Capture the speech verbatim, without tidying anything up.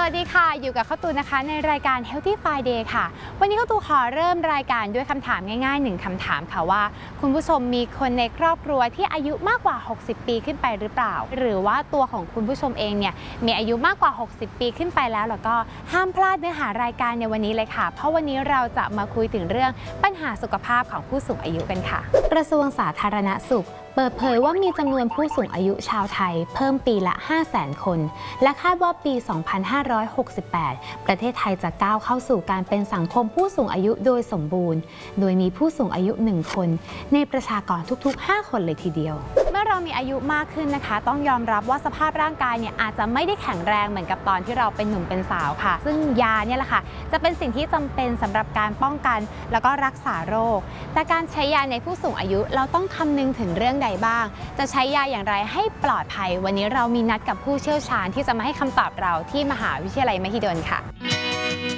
วัสดีค่ะอยู่กับข้าวตูนนะคะในรายการ Healthy Friday ค่ะวันนี้ข้าวตูนขอเริ่มรายการด้วยคำถามง่ายๆหนึ่งคำถามค่ะว่าคุณผู้ชมมีคนในครอบครัวที่อายุมากกว่าหกสิบปีขึ้นไปหรือเปล่าหรือว่าตัวของคุณผู้ชมเองเนี่ยมีอายุมากกว่าหกสิบปีขึ้นไปแล้วแล้วก็ห้ามพลาดเนื้อหารายการในวันนี้เลยค่ะเพราะวันนี้เราจะมาคุยถึงเรื่องปัญหาสุขภาพของผู้สูงอายุกันค่ะกระทรวงสาธารณสุขเปิดเผยว่ามีจำนวนผู้สูงอายุชาวไทยเพิ่มปีละ ห้าแสน คนและคาดว่าปี สองพันห้าร้อยหกสิบแปด ประเทศไทยจะก้าวเข้าสู่การเป็นสังคมผู้สูงอายุโดยสมบูรณ์โดยมีผู้สูงอายุหนึ่งคนในประชากรทุกๆห้าคนเลยทีเดียวเมื่อเรามีอายุมากขึ้นนะคะต้องยอมรับว่าสภาพร่างกายเนี่ยอาจจะไม่ได้แข็งแรงเหมือนกับตอนที่เราเป็นหนุ่มเป็นสาวค่ะซึ่งยาเนี่ยแหละค่ะจะเป็นสิ่งที่จำเป็นสำหรับการป้องกันแล้วก็รักษาโรคแต่การใช้ยาในผู้สูงอายุเราต้องคำนึงถึงเรื่องใดบ้างจะใช้ยาอย่างไรให้ปลอดภัยวันนี้เรามีนัดกับผู้เชี่ยวชาญที่จะมาให้คำตอบเราที่มหาวิทยาลัยมหิดลค่ะ